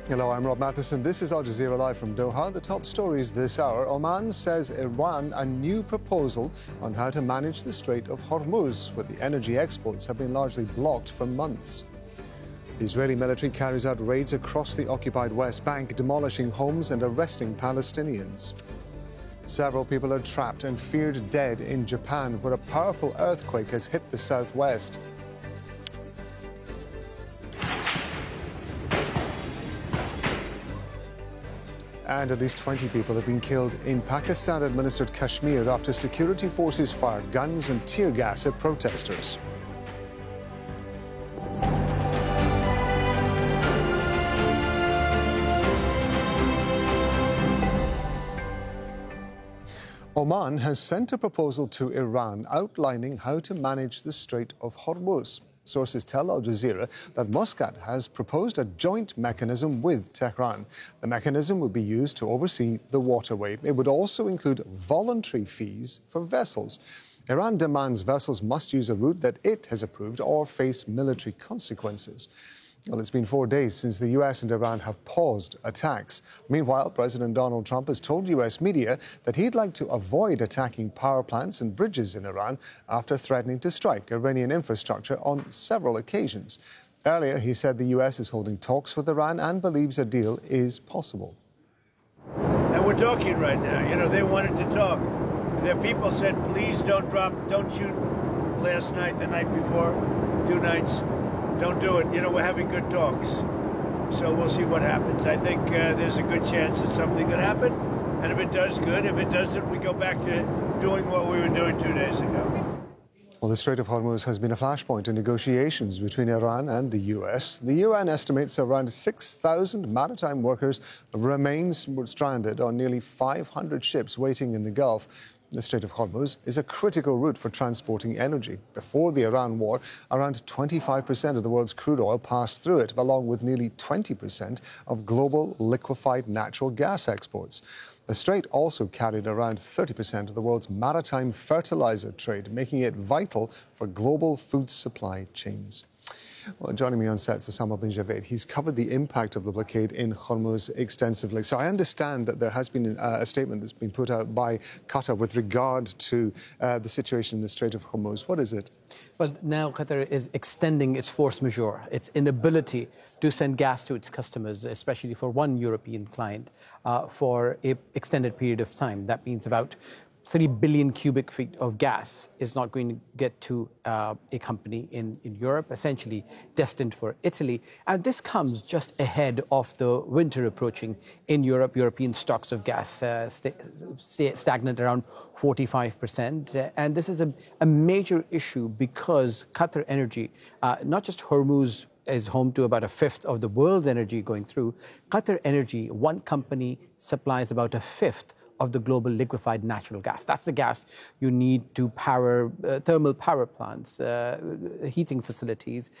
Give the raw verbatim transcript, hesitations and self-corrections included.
Hello, I'm Rob Matheson. This is Al Jazeera Live from Doha. The top stories this hour. Oman says Iran a new proposal on how to manage the Strait of Hormuz, where the energy exports have been largely blocked for months. The Israeli military carries out raids across the occupied West Bank, demolishing homes and arresting Palestinians. Several people are trapped and feared dead in Japan, where a powerful earthquake has hit the southwest. And at least twenty people have been killed in Pakistan-administered Kashmir after security forces fired guns and tear gas at protesters. Oman has sent a proposal to Iran outlining how to manage the Strait of Hormuz. Sources tell Al Jazeera that Muscat has proposed a joint mechanism with Tehran. The mechanism would be used to oversee the waterway. It would also include voluntary fees for vessels. Iran demands vessels must use a route that it has approved or face military consequences. Well, it's been four days since the U S and Iran have paused attacks. Meanwhile, President Donald Trump has told U S media that he'd like to avoid attacking power plants and bridges in Iran after threatening to strike Iranian infrastructure on several occasions. Earlier, he said the U S is holding talks with Iran and believes a deal is possible. And we're talking right now. You know, they wanted to talk. Their people said, please don't drop, don't shoot last night, the night before, two nights. Don't do it. You know, we're having good talks. So we'll see what happens. I think uh, there's a good chance that something could happen. And if it does, good. If it doesn't, we go back to doing what we were doing two days ago. Well, the Strait of Hormuz has been a flashpoint in negotiations between Iran and the U S. The U N estimates around six thousand maritime workers remain stranded on nearly five hundred ships waiting in the Gulf. The Strait of Hormuz is a critical route for transporting energy. Before the Iran war, around twenty-five percent of the world's crude oil passed through it, along with nearly twenty percent of global liquefied natural gas exports. The strait also carried around thirty percent of the world's maritime fertilizer trade, making it vital for global food supply chains. Well, joining me on set is Osama bin Javed. He's covered the impact of the blockade in Hormuz extensively. So I understand that there has been a statement that's been put out by Qatar with regard to uh, the situation in the Strait of Hormuz. What is it? Well, now Qatar is extending its force majeure, its inability to send gas to its customers, especially for one European client, uh, for an extended period of time. That means about three billion cubic feet of gas is not going to get to uh, a company in, in Europe, essentially destined for Italy. And this comes just ahead of the winter approaching in Europe. European stocks of gas uh, st- stagnant around forty-five percent. Uh, and this is a, a major issue because Qatar Energy, uh, not just Hormuz, is home to about a fifth of the world's energy going through. Qatar Energy, one company, supplies about a fifth of the global liquefied natural gas. That's the gas you need to power uh, thermal power plants, uh, heating facilities,